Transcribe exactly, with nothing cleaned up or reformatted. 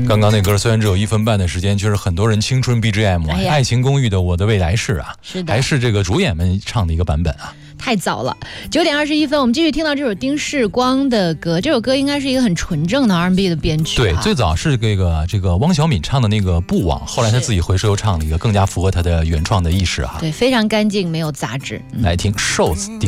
刚刚那歌虽然只有一分半的时间，却是很多人青春 B G M 啊， 哎呀爱情公寓的《我的未来式》啊， 是的还是这个主演们唱的一个版本啊。 太早了，九点二十一分，我们继续听到这首丁世光的歌。这首歌应该是一个很纯正的 R and B 的编曲、啊。 对，最早是这个这个汪小敏唱的那个《不枉》，后来他自己回收又唱了一个更加符合他的原创的意识啊。 对，非常干净，没有杂质。 嗯、来听瘦子丁。